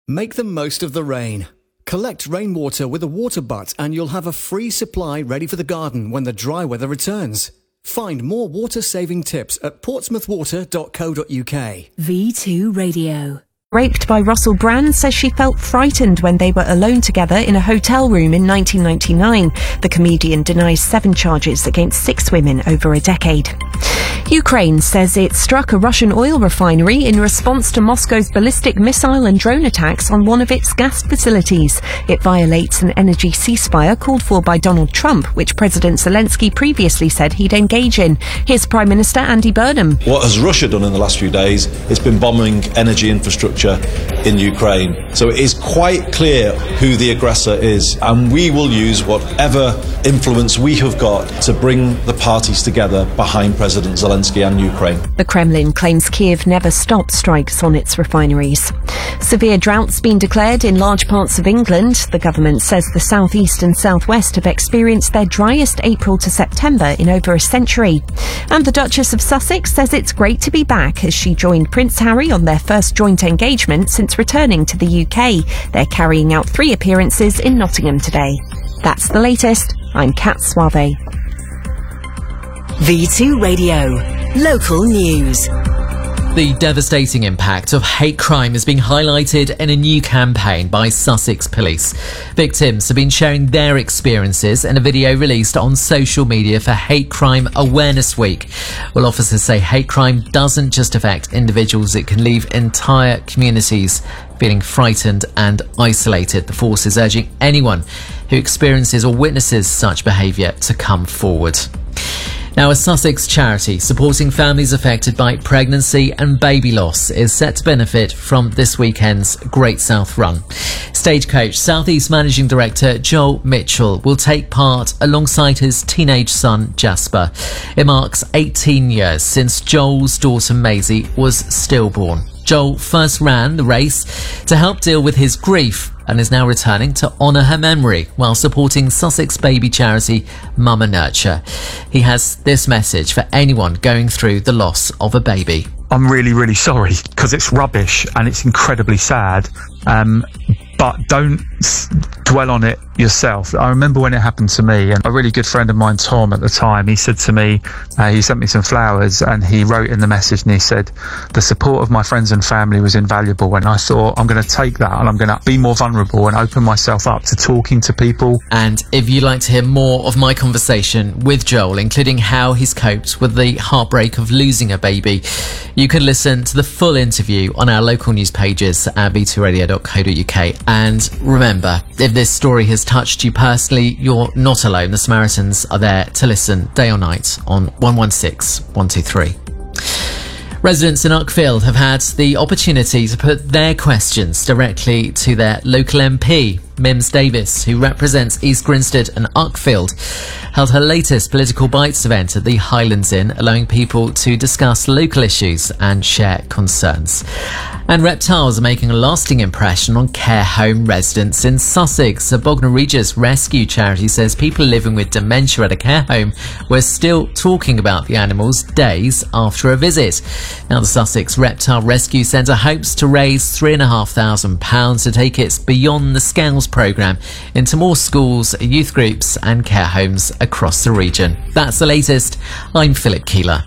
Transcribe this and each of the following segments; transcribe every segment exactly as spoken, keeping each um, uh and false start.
Make the most of the rain. Collect rainwater with a water butt and you'll have a free supply ready for the garden when the dry weather returns. Find more water-saving tips at portsmouth water dot co dot uk. V two Radio. Raped by Russell Brand says she felt frightened when they were alone together in a hotel room in nineteen ninety-nine. The comedian denies seven charges against six women over a decade. Ukraine says it struck a Russian oil refinery in response to Moscow's ballistic missile and drone attacks on one of its gas facilities. It violates an energy ceasefire called for by Donald Trump, which President Zelensky previously said he'd engage in. Here's Prime Minister Andy Burnham. What has Russia done in the last few days? It's been bombing energy infrastructure in Ukraine. So it is quite clear who the aggressor is, and we will use whatever influence we have got to bring the parties together behind President Zelensky and Ukraine. The Kremlin claims Kiev never stopped strikes on its refineries. Severe drought's been declared in large parts of England. The government says the southeast and southwest have experienced their driest April to September in over a century. And the Duchess of Sussex says it's great to be back as she joined Prince Harry on their first joint engagement since returning to the U K. They're carrying out three appearances in Nottingham today. That's the latest. I'm Kat Suave. V two Radio. Local news. The devastating impact of hate crime is being highlighted in a new campaign by Sussex Police. Victims have been sharing their experiences in a video released on social media for Hate Crime Awareness Week. Well, officers say hate crime doesn't just affect individuals, it can leave entire communities feeling frightened and isolated. The force is urging anyone who experiences or witnesses such behaviour to come forward. Now, a Sussex charity supporting families affected by pregnancy and baby loss is set to benefit from this weekend's Great South Run. Stagecoach South East Managing Director Joel Mitchell will take part alongside his teenage son Jasper. It marks eighteen years since Joel's daughter Maisie was stillborn. Joel first ran the race to help deal with his grief and is now returning to honour her memory while supporting Sussex baby charity Mama Nurture. He has this message for anyone going through the loss of a baby. I'm really, really sorry because it's rubbish and it's incredibly sad. Um, but don't dwell on it yourself. I remember when it happened to me, and a really good friend of mine, Tom, at the time, he said to me, uh, he sent me some flowers and he wrote in the message and he said, the support of my friends and family was invaluable. And I thought, I'm going to take that and I'm going to be more vulnerable and open myself up to talking to people. And if you'd like to hear more of my conversation with Joel, including how he's coped with the heartbreak of losing a baby, you can listen to the full interview on our local news pages at v two radio dot co dot uk. And remember, if this story has touched you personally, you're not alone. The Samaritans are there to listen day or night on one one six, one two three. Residents in Uckfield have had the opportunity to put their questions directly to their local M P. Mims Davis, who represents East Grinstead and Uckfield, held her latest Political Bites event at the Highlands Inn, allowing people to discuss local issues and share concerns. And reptiles are making a lasting impression on care home residents in Sussex. The Bognor Regis Rescue Charity says people living with dementia at a care home were still talking about the animals days after a visit. Now, the Sussex Reptile Rescue Centre hopes to raise three thousand five hundred pounds to take its Beyond the Scales programme into more schools, youth groups and care homes across the region. That's the latest. I'm Philip Keeler.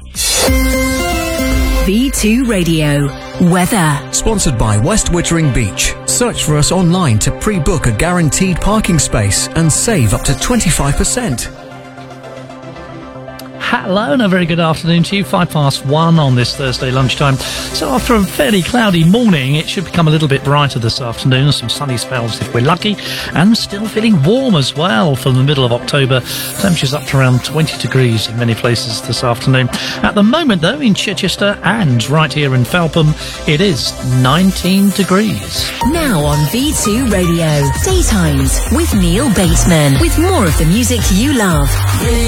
V two Radio. Weather. Sponsored by West Wittering Beach. Search for us online to pre-book a guaranteed parking space and save up to twenty-five percent. Hello and a very good afternoon to you. Five past one on this Thursday lunchtime. So after a fairly cloudy morning, it should become a little bit brighter this afternoon. Some sunny spells if we're lucky, and still feeling warm as well from the middle of October. Temperatures up to around twenty degrees in many places this afternoon. At the moment, though, in Chichester and right here in Felpham, it is nineteen degrees. Now on V two Radio, Daytimes with Neil Bateman, with more of the music you love.